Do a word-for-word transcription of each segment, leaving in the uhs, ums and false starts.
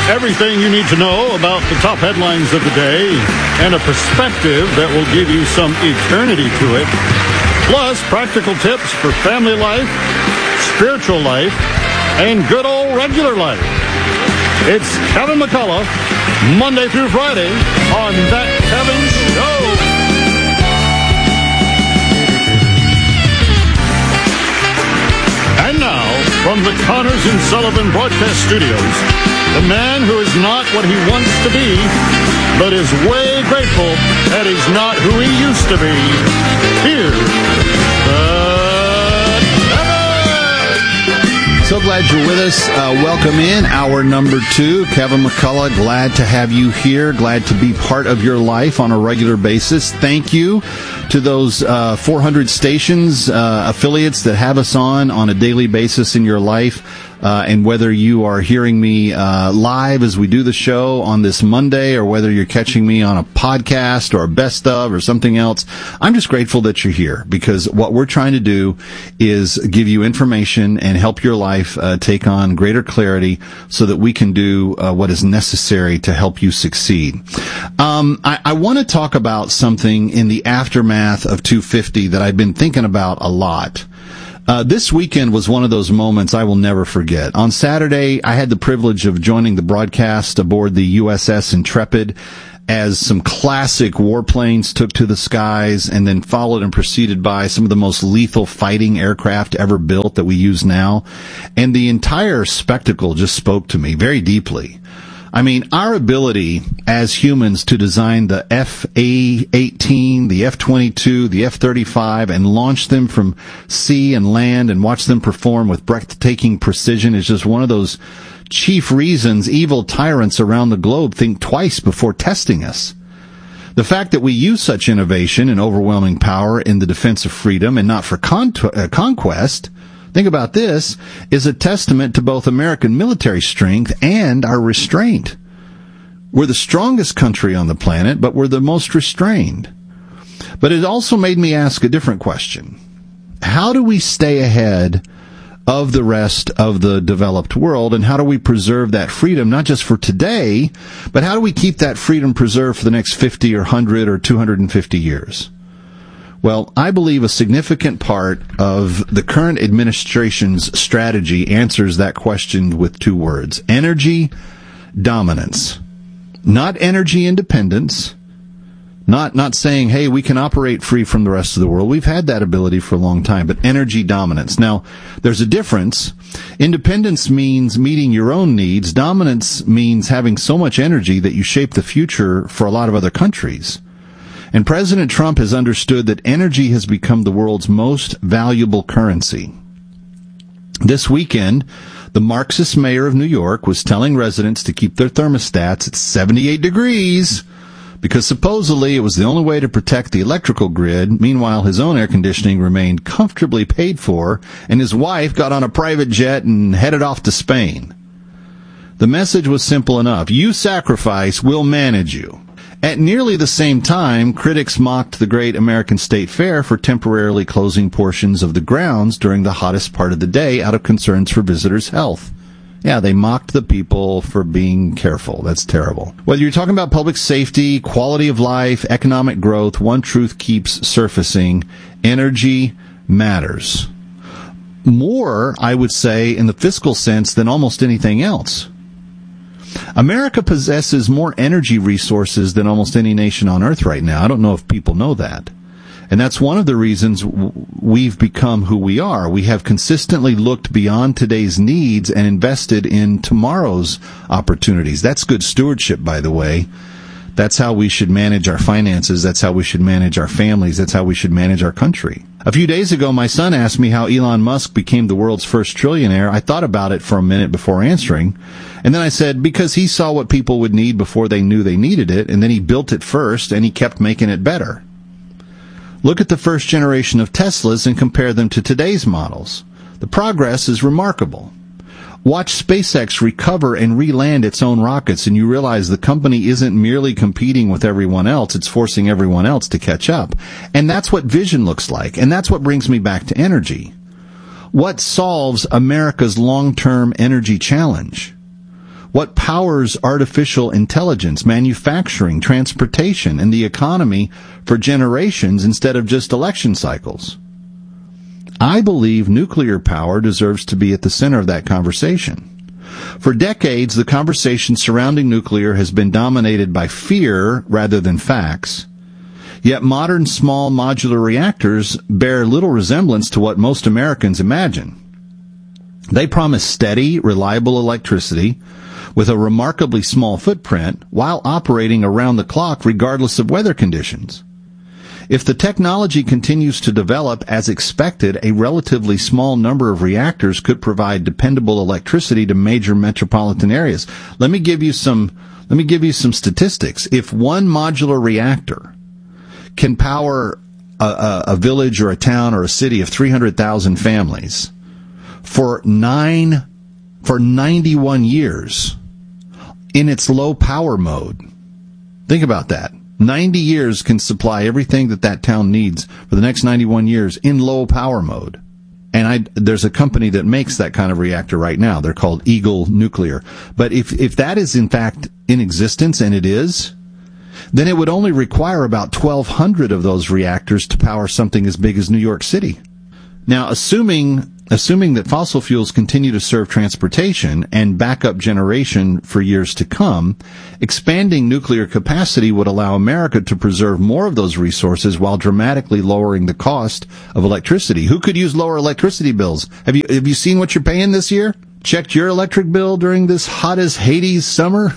Everything you need to know about the top headlines of the day and a perspective that will give you some eternity to it. Plus, practical tips for family life, spiritual life, and good old regular life. It's Kevin McCullough, Monday through Friday on That Kevin Show. And now, from the Connors and Sullivan Broadcast Studios, the man who is not what he wants to be, but is way grateful that he's not who he used to be. Here's the Kevin! So glad you're with us. Uh, welcome in, hour number two. Kevin McCullough, glad to have you here. Glad to be part of your life on a regular basis. Thank you to those uh, four hundred stations, uh, affiliates that have us on on a daily basis in your life. Uh, and whether you are hearing me uh, live as we do the show on this Monday, or whether you're catching me on a podcast or a best of or something else, I'm just grateful that you're here, because what we're trying to do is give you information and help your life uh, take on greater clarity so that we can do uh, what is necessary to help you succeed. Um, I, I want to talk about something in the aftermath of two fifty that I've been thinking about a lot. Uh, this weekend was one of those moments I will never forget. On Saturday, I had the privilege of joining the broadcast aboard the U S S Intrepid as some classic warplanes took to the skies, and then followed and preceded by some of the most lethal fighting aircraft ever built that we use now. And the entire spectacle just spoke to me very deeply. I mean, our ability as humans to design the F A eighteen, the F twenty-two, the F thirty-five, and launch them from sea and land and watch them perform with breathtaking precision is just one of those chief reasons evil tyrants around the globe think twice before testing us. The fact that we use such innovation and overwhelming power in the defense of freedom and not for con- uh, conquest, think about this, is a testament to both American military strength and our restraint. We're the strongest country on the planet, but we're the most restrained. But it also made me ask a different question. How do we stay ahead of the rest of the developed world, and how do we preserve that freedom, not just for today, but how do we keep that freedom preserved for the next fifty or one hundred or two hundred fifty years? Well, I believe a significant part of the current administration's strategy answers that question with two words: energy dominance. Not energy independence. Not, not saying, hey, we can operate free from the rest of the world. We've had that ability for a long time, but energy dominance. Now, there's a difference. Independence means meeting your own needs. Dominance means having so much energy that you shape the future for a lot of other countries. And President Trump has understood that energy has become the world's most valuable currency. This weekend, the Marxist mayor of New York was telling residents to keep their thermostats at seventy-eight degrees because supposedly it was the only way to protect the electrical grid. Meanwhile, his own air conditioning remained comfortably paid for, and his wife got on a private jet and headed off to Spain. The message was simple enough. You sacrifice, we'll manage you. At nearly the same time, critics mocked the Great American State Fair for temporarily closing portions of the grounds during the hottest part of the day out of concerns for visitors' health. Yeah, they mocked the people for being careful. That's terrible. Whether you're talking about public safety, quality of life, economic growth, one truth keeps surfacing: energy matters. More, I would say, in the fiscal sense than almost anything else. America possesses more energy resources than almost any nation on earth right now. I don't know if people know that. And that's one of the reasons we've become who we are. We have consistently looked beyond today's needs and invested in tomorrow's opportunities. That's good stewardship, by the way. That's how we should manage our finances. That's how we should manage our families. That's how we should manage our country. A few days ago, my son asked me how Elon Musk became the world's first trillionaire. I thought about it for a minute before answering. And then I said, because he saw what people would need before they knew they needed it, and then he built it first, and he kept making it better. Look at the first generation of Teslas and compare them to today's models. The progress is remarkable. Watch SpaceX recover and re-land its own rockets, and you realize the company isn't merely competing with everyone else, it's forcing everyone else to catch up. And that's what vision looks like, and that's what brings me back to energy. What solves America's long-term energy challenge? What powers artificial intelligence, manufacturing, transportation, and the economy for generations instead of just election cycles? I believe nuclear power deserves to be at the center of that conversation. For decades, the conversation surrounding nuclear has been dominated by fear rather than facts. Yet modern small modular reactors bear little resemblance to what most Americans imagine. They promise steady, reliable electricity with a remarkably small footprint while operating around the clock regardless of weather conditions. If the technology continues to develop as expected, a relatively small number of reactors could provide dependable electricity to major metropolitan areas. Let me give you some, let me give you some statistics. If one modular reactor can power a, a, a village or a town or a city of three hundred thousand families for nine, for ninety-one years in its low power mode, think about that. ninety years can supply everything that that town needs for the next ninety-one years in low power mode. And I, there's a company that makes that kind of reactor right now. They're called Eagle Nuclear. But if, if that is in fact in existence, and it is, then it would only require about twelve hundred of those reactors to power something as big as New York City. Now, assuming assuming that fossil fuels continue to serve transportation and backup generation for years to come, expanding nuclear capacity would allow America to preserve more of those resources while dramatically lowering the cost of electricity. Who could use lower electricity bills? Have you have you seen what you're paying this year? Checked your electric bill during this hot as Hades summer?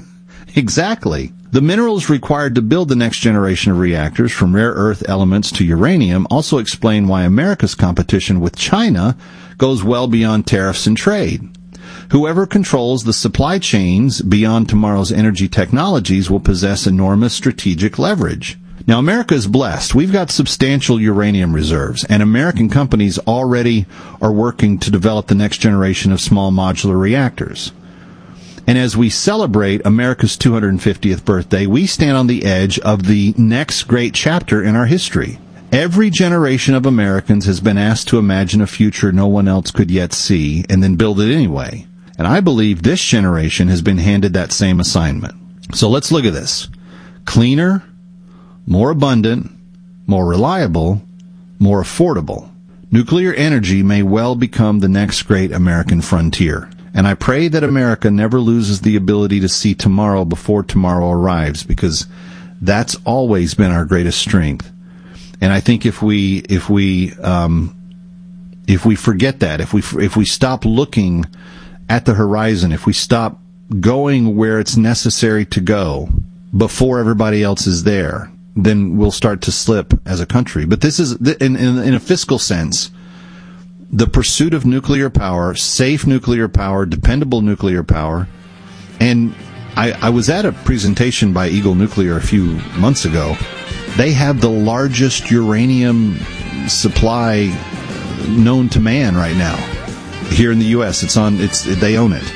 Exactly. The minerals required to build the next generation of reactors, from rare earth elements to uranium, also explain why America's competition with China goes well beyond tariffs and trade. Whoever controls the supply chains beyond tomorrow's energy technologies will possess enormous strategic leverage. Now, America is blessed. We've got substantial uranium reserves, and American companies already are working to develop the next generation of small modular reactors. And as we celebrate America's two hundred fiftieth birthday, we stand on the edge of the next great chapter in our history. Every generation of Americans has been asked to imagine a future no one else could yet see and then build it anyway. And I believe this generation has been handed that same assignment. So let's look at this. Cleaner, more abundant, more reliable, more affordable. Nuclear energy may well become the next great American frontier. And I pray that America never loses the ability to see tomorrow before tomorrow arrives, because that's always been our greatest strength. And I think if we if we um, if we forget that, if we if we stop looking at the horizon, if we stop going where it's necessary to go before everybody else is there, then we'll start to slip as a country. But this is in in, in a fiscal sense. The pursuit of nuclear power, safe nuclear power, dependable nuclear power. And I, I was at a presentation by Eagle Nuclear a few months ago. They have the largest uranium supply known to man right now here in the U S. It's on. It's they own it.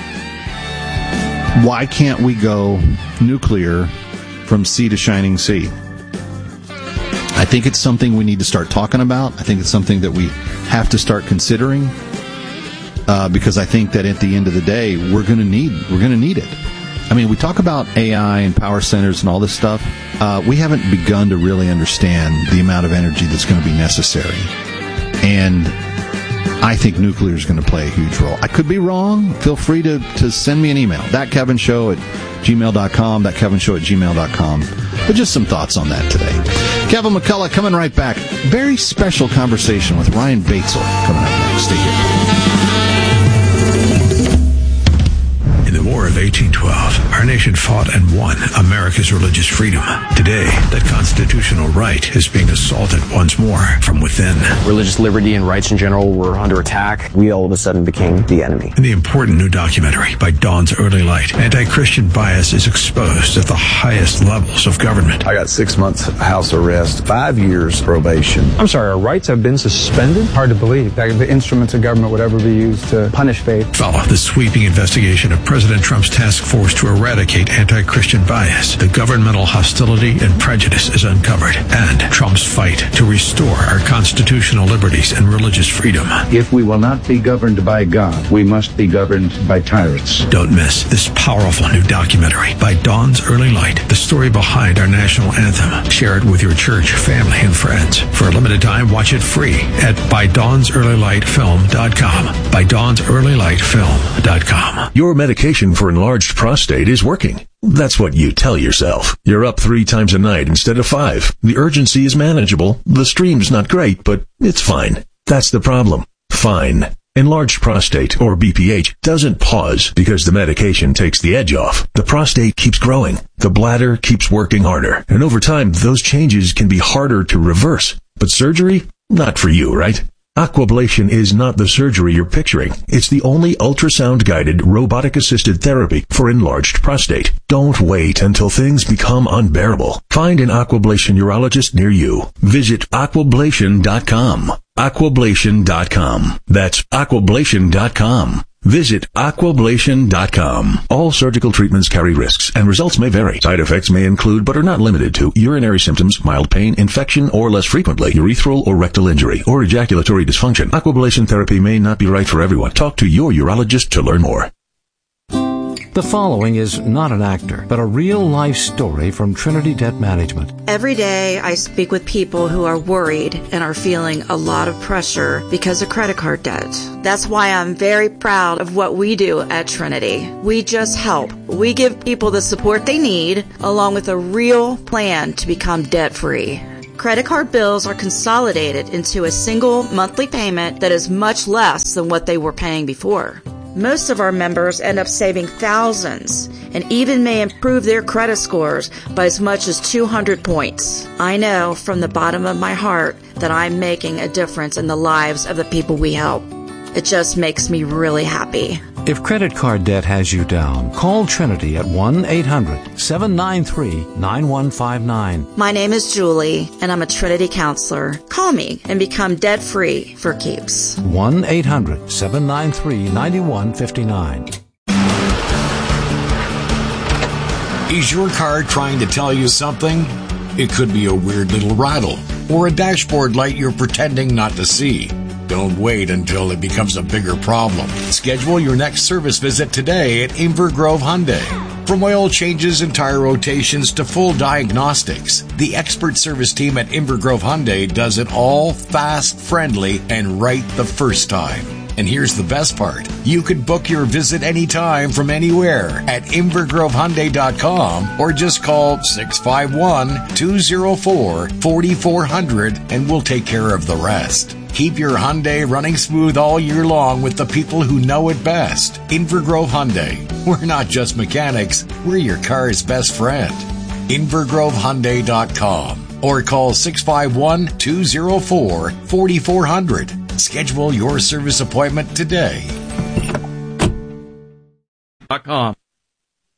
Why can't we go nuclear from sea to shining sea? I think it's something we need to start talking about. I think it's something that we have to start considering, uh, because I think that at the end of the day, we're going to need we're going to need it. I mean, we talk about A I and power centers and all this stuff. Uh, we haven't begun to really understand the amount of energy that's going to be necessary, and I think nuclear is going to play a huge role. I could be wrong. Feel free to, to send me an email. that kevin show at gmail dot com. that kevin show at gmail dot com. But just some thoughts on that today. Kevin McCullough coming right back. Very special conversation with Ryan Batesel coming up next. Stay here. In the War of eighteen twelve, our nation fought and won America's religious freedom. Today, that constitutional right is being assaulted once more from within. Religious liberty and rights in general were under attack. We all of a sudden became the enemy. In the important new documentary by Dawn's Early Light, anti-Christian bias is exposed at the highest levels of government. I got six months house arrest, five years probation. I'm sorry, our rights have been suspended? Hard to believe that the instruments of government would ever be used to punish faith. Follow the sweeping investigation of President Trump's task force to eradicate eradicate anti-Christian bias, the governmental hostility and prejudice is uncovered, and Trump's fight to restore our constitutional liberties and religious freedom. If we will not be governed by God, we must be governed by tyrants. Don't miss this powerful new documentary, By Dawn's Early Light, the story behind our national anthem. Share it with your church, family, and friends. For a limited time, watch it free at by dawns early light film dot com. by dawns early light film dot com. Your medication for enlarged prostate is working. That's what you tell yourself. You're up three times a night instead of five. The urgency is manageable. The stream's not great, but it's fine. That's the problem. Fine. Enlarged prostate, or B P H, doesn't pause because the medication takes the edge off. The prostate keeps growing. The bladder keeps working harder. And over time, those changes can be harder to reverse. But surgery? Not for you, right? Aquablation is not the surgery you're picturing. It's the only ultrasound-guided, robotic-assisted therapy for enlarged prostate. Don't wait until things become unbearable. Find an Aquablation urologist near you. Visit aquablation dot com. aquablation dot com. That's aquablation dot com. Visit aquablation dot com. All surgical treatments carry risks, and results may vary. Side effects may include, but are not limited to, urinary symptoms, mild pain, infection, or less frequently, urethral or rectal injury, or ejaculatory dysfunction. Aquablation therapy may not be right for everyone. Talk to your urologist to learn more. The following is not an actor, but a real-life story from Trinity Debt Management. Every day I speak with people who are worried and are feeling a lot of pressure because of credit card debt. That's why I'm very proud of what we do at Trinity. We just help. We give people the support they need, along with a real plan to become debt-free. Credit card bills are consolidated into a single monthly payment that is much less than what they were paying before. Most of our members end up saving thousands and even may improve their credit scores by as much as two hundred points. I know from the bottom of my heart that I'm making a difference in the lives of the people we help. It just makes me really happy. If credit card debt has you down, call Trinity at one eight hundred seven nine three nine one five nine. My name is Julie, and I'm a Trinity counselor. Call me and become debt-free for keeps. one eight hundred seven nine three nine one five nine. Is your car trying to tell you something? It could be a weird little rattle or a dashboard light you're pretending not to see. Don't wait until it becomes a bigger problem. Schedule your next service visit today at Inver Grove Hyundai. From oil changes and tire rotations to full diagnostics, the expert service team at Inver Grove Hyundai does it all fast, friendly, and right the first time. And here's the best part. You can book your visit anytime from anywhere at inver grove hyundai dot com or just call six five one, two zero four, four four zero zero and we'll take care of the rest. Keep your Hyundai running smooth all year long with the people who know it best. Inver Grove Hyundai. We're not just mechanics, we're your car's best friend. inver grove hyundai dot com or call six five one, two zero four, four four zero zero. Schedule your service appointment today. Com.